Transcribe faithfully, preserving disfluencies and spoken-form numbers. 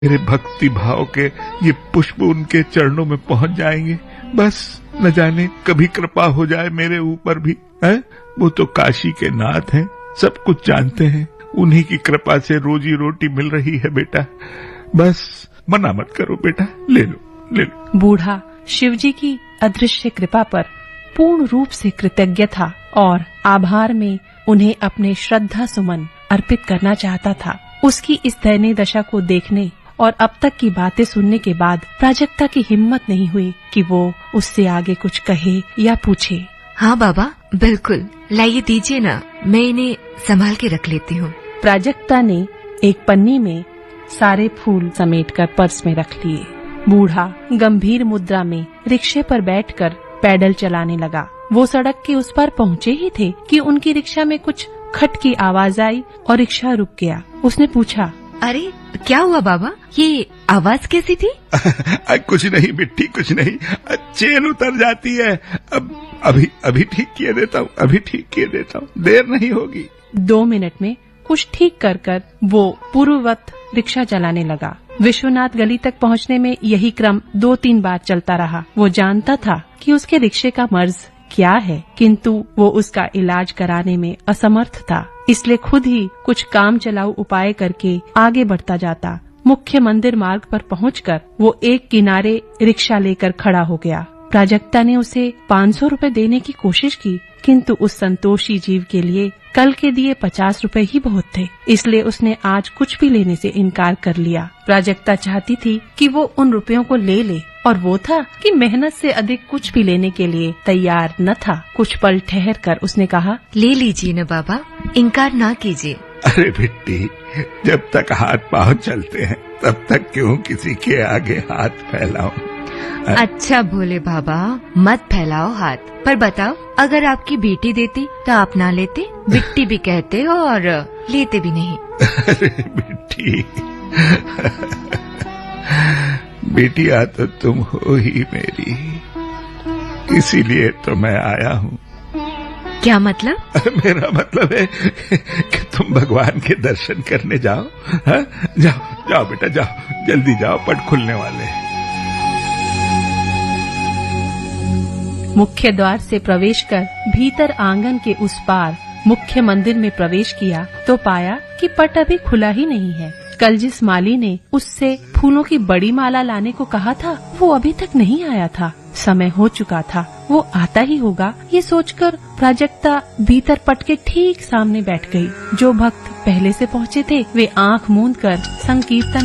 मेरे भक्ति भाव के ये पुष्प उनके चरणों में पहुंच जाएंगे। बस न जाने कभी कृपा हो जाए मेरे ऊपर भी है। वो तो काशी के नाथ हैं, सब कुछ जानते हैं। उन्हीं की कृपा से रोजी रोटी मिल रही है बेटा। बस मना मत करो बेटा, ले लो ले लो। बूढ़ा शिवजी की अदृश्य कृपा पर पूर्ण रूप से कृतज्ञ था और आभार में उन्हें अपने श्रद्धा सुमन अर्पित करना चाहता था। उसकी इस दयनीय दशा को देखने और अब तक की बातें सुनने के बाद प्राजक्ता की हिम्मत नहीं हुई कि वो उससे आगे कुछ कहे या पूछे। हाँ बाबा, बिल्कुल, लाइए दीजिए ना, मैं इन्हें संभाल के रख लेती हूँ। प्राजक्ता ने एक पन्नी में सारे फूल समेटकर पर्स में रख लिए। बूढ़ा गंभीर मुद्रा में रिक्शे पर बैठकर पैडल चलाने लगा। वो सड़क के उस पार पहुँचे ही थे कि उनकी रिक्शा में कुछ खट की आवाज आई और रिक्शा रुक गया। उसने पूछा, अरे क्या हुआ बाबा, ये आवाज कैसी थी? कुछ नहीं बिट्टी, कुछ नहीं, चेन उतर जाती है। अब अभी अभी ठीक किए देता हूँ, अभी ठीक किए देता हूँ, देर नहीं होगी। दो मिनट में कुछ ठीक कर कर वो पूर्ववत रिक्शा चलाने लगा। विश्वनाथ गली तक पहुँचने में यही क्रम दो तीन बार चलता रहा। वो जानता था कि उसके रिक्शे का मर्ज क्या है, किंतु वो उसका इलाज कराने में असमर्थ था। इसलिए खुद ही कुछ काम चलाऊ उपाय करके आगे बढ़ता जाता। मुख्य मंदिर मार्ग पर पहुंचकर वो एक किनारे रिक्शा लेकर खड़ा हो गया। प्राजक्ता ने उसे पाँच सौ रुपए देने की कोशिश की, किंतु उस संतोषी जीव के लिए कल के दिए पचास रुपए ही बहुत थे। इसलिए उसने आज कुछ भी लेने से इनकार कर लिया। प्राजक्ता चाहती थी कि वो उन रुपयों को ले ले, और वो था कि मेहनत से अधिक कुछ भी लेने के लिए तैयार न था। कुछ पल ठहर कर उसने कहा, ले लीजिए न बाबा, इनकार ना कीजिए। अरे बिट्टी, जब तक हाथ पाँव चलते हैं तब तक क्यों किसी के आगे हाथ फैलाओ। अच्छा भोले बाबा, मत फैलाओ हाथ। पर बताओ, अगर आपकी बेटी देती तो आप ना लेते? बिट्टी भी कहते हो और लेते भी नहीं। अरे बिट्टी, बेटिया तो तुम हो ही मेरी, इसीलिए तो मैं आया हूँ। क्या मतलब? मेरा मतलब है कि तुम भगवान के दर्शन करने जाओ। हा? जाओ जाओ बेटा, जाओ, जल्दी जाओ, पट खुलने वाले हैं। मुख्य द्वार से प्रवेश कर भीतर आंगन के उस पार मुख्य मंदिर में प्रवेश किया तो पाया कि पट अभी खुला ही नहीं है। कल जिस माली ने उससे फूलों की बड़ी माला लाने को कहा था, वो अभी तक नहीं आया था। समय हो चुका था, वो आता ही होगा, ये सोचकर प्राजक्ता भीतर पट के ठीक सामने बैठ गई। जो भक्त पहले से पहुँचे थे वे आंख मूंद कर संकीर्तन